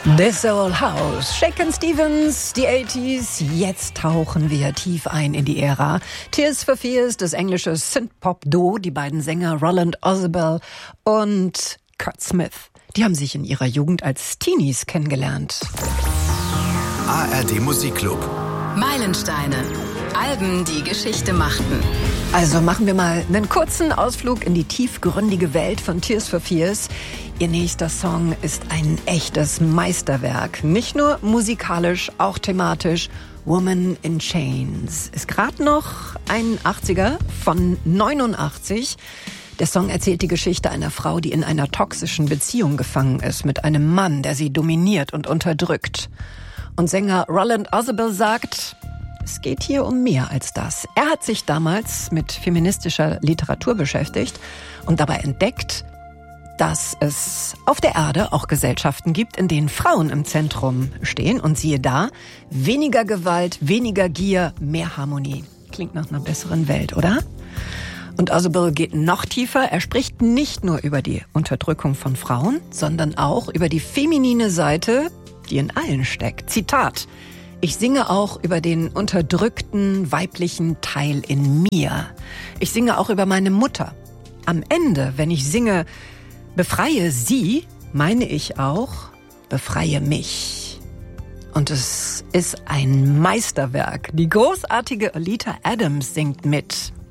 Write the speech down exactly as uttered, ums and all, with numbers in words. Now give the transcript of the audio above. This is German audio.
This Old House, Shakin' Stevens, die achtziger. Jetzt tauchen wir tief ein in die Ära. Tears for Fears, das englische Synthpop-Duo, die beiden Sänger Roland Orzabal und Kurt Smith. Die haben sich in ihrer Jugend als Teenies kennengelernt. A R D Musikclub. Meilensteine. Alben, die Geschichte machten. Also machen wir mal einen kurzen Ausflug in die tiefgründige Welt von Tears for Fears. Ihr nächster Song ist ein echtes Meisterwerk. Nicht nur musikalisch, auch thematisch. Woman in Chains ist gerade noch ein achtziger von neunundachtzig. Der Song erzählt die Geschichte einer Frau, die in einer toxischen Beziehung gefangen ist mit einem Mann, der sie dominiert und unterdrückt. Und Sänger Roland Orzabal sagt, es geht hier um mehr als das. Er hat sich damals mit feministischer Literatur beschäftigt und dabei entdeckt, dass es auf der Erde auch Gesellschaften gibt, in denen Frauen im Zentrum stehen. Und siehe da, weniger Gewalt, weniger Gier, mehr Harmonie. Klingt nach einer besseren Welt, oder? Und Orzabal geht noch tiefer. Er spricht nicht nur über die Unterdrückung von Frauen, sondern auch über die feminine Seite, die in allen steckt. Zitat: Ich singe auch über den unterdrückten weiblichen Teil in mir. Ich singe auch über meine Mutter. Am Ende, wenn ich singe, befreie sie, meine ich auch, befreie mich. Und es ist ein Meisterwerk. Die großartige Oleta Adams singt mit.